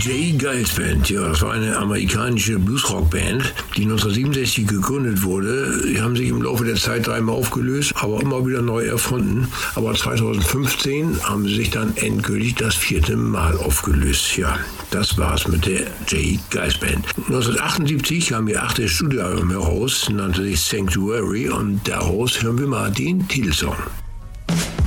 J. Geils Band, ja, das war eine amerikanische Bluesrock-Band, die 1967 gegründet wurde. Die haben sich im Laufe der Zeit dreimal aufgelöst, aber immer wieder neu erfunden. Aber 2015 haben sie sich dann endgültig das 4. Mal aufgelöst. Ja, das war's mit der J. Geils Band. 1978 kam ihr 8. Studioalbum heraus, nannte sich Sanctuary, und daraus hören wir mal den Titelsong.